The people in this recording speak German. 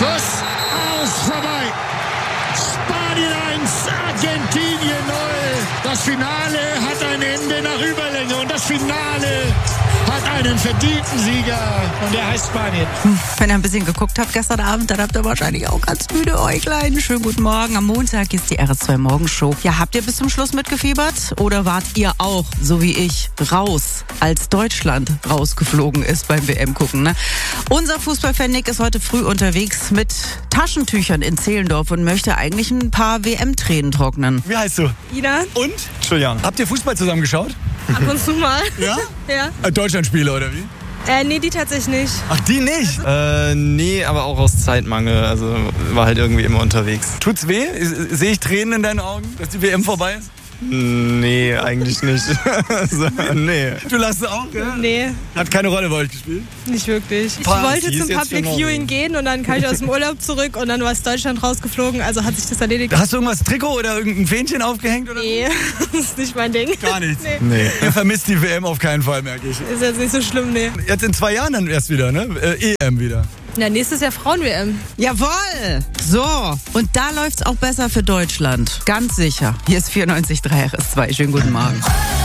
Schluss. Aus, vorbei. Spanien 1, Argentinien 0. Das Finale hat ein Ende nach Überlänge und das Finale hat einen verdienten Sieger und der heißt Spanien. Wenn ihr ein bisschen geguckt habt gestern Abend, dann habt ihr wahrscheinlich auch ganz müde Äuglein. Schönen guten Morgen. Am Montag ist die RS2 Morgenshow. Ja, habt ihr bis zum Schluss mitgefiebert? Oder wart ihr auch, so wie ich, raus, als Deutschland rausgeflogen ist beim WM-Gucken? Ne? Unser Fußballfan Nick ist heute früh unterwegs mit Taschentüchern in Zehlendorf und möchte eigentlich ein paar WM-Tränen trocknen. Wie heißt du? Ina. Und? Julian. Habt ihr Fußball zusammen geschaut? Ab und zu mal. Ja? Ja. Deutschlandspiele oder wie? Nee, die tatsächlich nicht. Ach, die nicht? Nee, aber auch aus Zeitmangel. Also war halt irgendwie immer unterwegs. Tut's weh? Sehe ich Tränen in deinen Augen, dass die WM vorbei ist? Nee, eigentlich nicht. Also, nee. Du lachst auch, ja? Nee, Hat keine Rolle bei euch gespielt? nicht wirklich. Ich Party wollte ist zum jetzt Public für Viewing Norwegen. gehen und dann kam ich aus dem Urlaub zurück und dann war es Deutschland rausgeflogen, also hat sich das erledigt. Hast du irgendwas Trikot oder irgendein Fähnchen aufgehängt? Oder? Nee, das ist nicht mein Ding. Gar nichts. Nee. Nee. Ihr vermisst die WM auf keinen Fall, merke ich. Ist jetzt nicht so schlimm, nee. Jetzt in 2 Jahren dann erst wieder, ne? EM wieder. Ja, nächstes Jahr Frauen-WM. Jawohl! So, und da läuft's auch besser für Deutschland. Ganz sicher. Hier ist 94.3 RS2. Schönen guten Morgen.